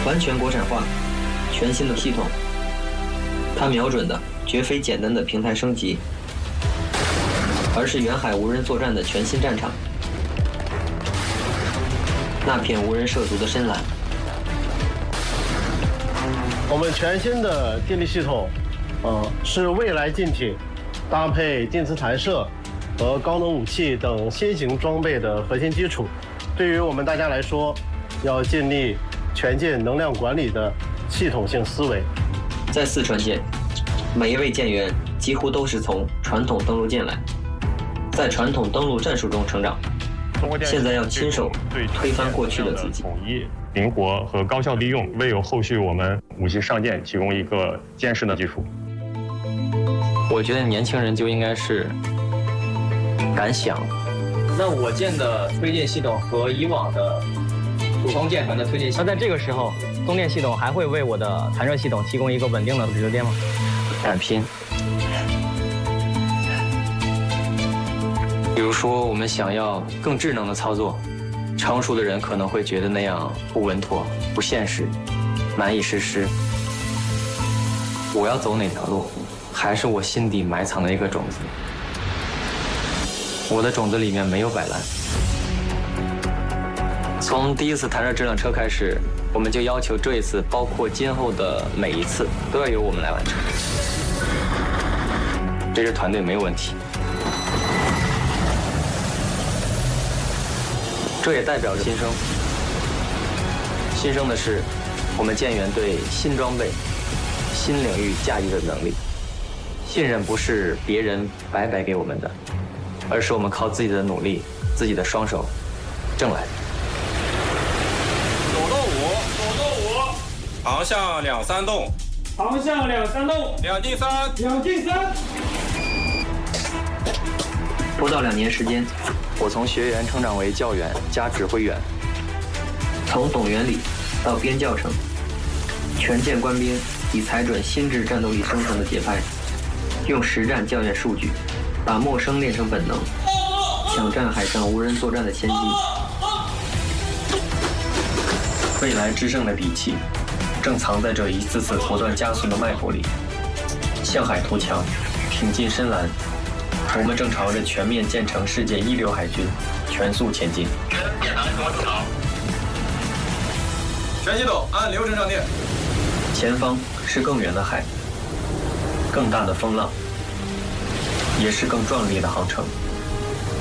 完全国产化，全新的系统。它瞄准的绝非简单的平台升级，而是远海无人作战的全新战场。那片无人涉足的深蓝。 我们全新的电力系统，是未来舰艇搭配电磁弹射和高能武器等新型装备的核心基础。对于我们大家来说，要建立全舰能量管理的系统性思维。 在四川舰，每一位舰员几乎都是从传统登陆舰来，在传统登陆战术中成长。现在要亲手推翻过去的自己。 统一、灵活和高效利用，为有后续我们武器上舰提供一个坚实的基础。 我觉得年轻人就应该是敢想。 那我舰的推进系统和以往的普通舰船的推进系统， 那在这个时候，供电系统还会为我的弹射系统提供一个稳定的直流电吗？ 敢拼。比如说，我们想要更智能的操作，成熟的人可能会觉得那样不稳妥、不现实、难以实施。我要走哪条路，还是我心底埋藏的一个种子。我的种子里面没有摆烂。从第一次弹射质量车开始，我们就要求这一次，包括今后的每一次，都要由我们来完成。这支团队没有问题。这也代表着新生。新生的是我们舰员对新装备、新领域驾驭的能力。信任不是别人白白给我们的，而是我们靠自己的努力、自己的双手挣来的。 左舵5，航向2、3洞， 航向2、3洞 ，2进3 ，2进3。 不到2年时间， 我从学员成长为教员加指挥员， 从董原理到编教程，全舰官兵已踩准新质战斗力生成的节拍，用实战校验数据，把陌生练成本能，抢占海上无人作战的先机。 未来制胜的底气，正藏在这一次次不断加速的脉搏里。向海图强，挺进深蓝，我们正朝着全面建成世界一流海军全速前进。 全系统按流程上电。 前方是更远的海，更大的风浪，也是更壮丽的航程。